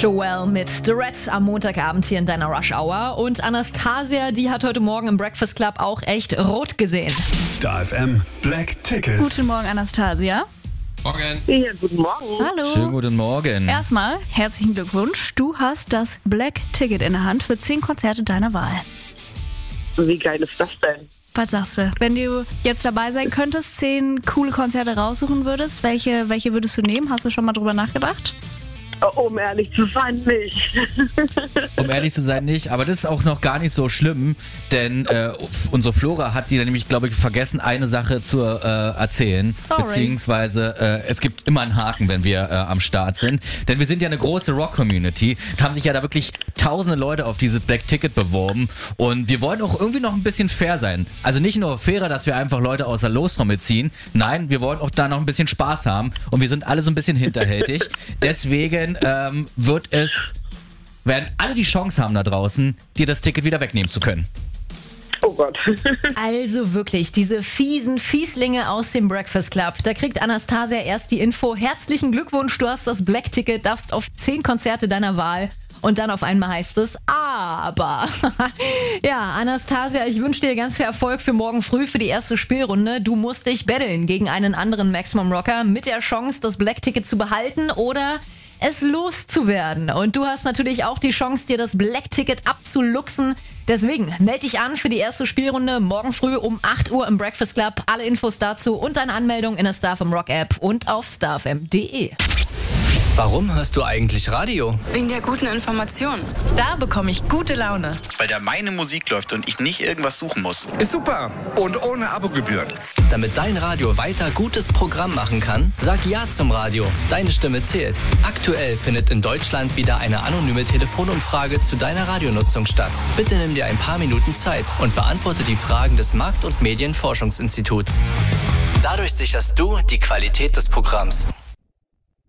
Joel mit The Red am Montagabend hier in deiner Rush Hour. Und Anastasia, die hat heute Morgen im Breakfast Club auch echt rot gesehen. Star FM Black Ticket. Guten Morgen, Anastasia. Morgen. Ja, guten Morgen. Hallo. Schönen guten Morgen. Erstmal herzlichen Glückwunsch. Du hast das Black Ticket in der Hand für 10 Konzerte deiner Wahl. Wie geil ist das denn? Was sagst du? Wenn du jetzt dabei sein könntest, 10 coole Konzerte raussuchen würdest, welche würdest du nehmen? Hast du schon mal drüber nachgedacht? Um ehrlich zu sein, nicht. Um ehrlich zu sein, nicht. Aber das ist auch noch gar nicht so schlimm, denn unsere Flora hat die nämlich, glaube ich, vergessen, eine Sache zu erzählen. Sorry. Beziehungsweise es gibt immer einen Haken, wenn wir am Start sind. Denn wir sind ja eine große Rock-Community. Da haben sich ja da wirklich tausende Leute auf dieses Black Ticket beworben. Und wir wollen auch irgendwie noch ein bisschen fair sein. Also nicht nur fairer, dass wir einfach Leute aus der Lostrommel ziehen. Nein, wir wollen auch da noch ein bisschen Spaß haben. Und wir sind alle so ein bisschen hinterhältig. Deswegen werden alle die Chance haben da draußen, dir das Ticket wieder wegnehmen zu können. Oh Gott. Also wirklich, diese fiesen Fieslinge aus dem Breakfast Club. Da kriegt Anastasia erst die Info. Herzlichen Glückwunsch, du hast das Black Ticket, darfst auf 10 Konzerte deiner Wahl. Und dann auf einmal heißt es, aber. Ja, Anastasia, ich wünsche dir ganz viel Erfolg für morgen früh für die erste Spielrunde. Du musst dich battlen gegen einen anderen Maximum Rocker mit der Chance, das Black Ticket zu behalten oder es loszuwerden. Und du hast natürlich auch die Chance, dir das Black Ticket abzuluxen. Deswegen melde dich an für die erste Spielrunde morgen früh um 8 Uhr im Breakfast Club. Alle Infos dazu und deine Anmeldung in der Star FM Rock App und auf starfm.de. Warum hörst du eigentlich Radio? Wegen der guten Information. Da bekomme ich gute Laune. Weil da meine Musik läuft und ich nicht irgendwas suchen muss. Ist super und ohne Abogebühren. Damit dein Radio weiter gutes Programm machen kann, sag Ja zum Radio. Deine Stimme zählt. Aktuell findet in Deutschland wieder eine anonyme Telefonumfrage zu deiner Radionutzung statt. Bitte nimm dir ein paar Minuten Zeit und beantworte die Fragen des Markt- und Medienforschungsinstituts. Dadurch sicherst du die Qualität des Programms.